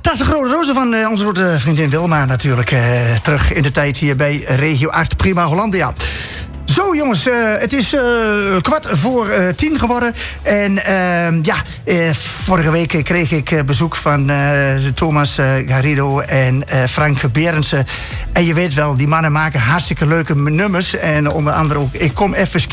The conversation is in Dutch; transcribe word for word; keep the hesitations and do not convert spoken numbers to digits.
Dat is de grote roze van uh, onze grote vriendin Wilma natuurlijk. Uh, terug in de tijd hier bij Regio acht Prima Hollandia. Zo jongens, uh, het is uh, kwart voor uh, tien geworden. En uh, ja, uh, vorige week kreeg ik uh, bezoek van uh, Thomas uh, Garrido en uh, Frank Berendsen. En je weet wel, die mannen maken hartstikke leuke nummers. En onder andere ook Ik kom even skiën.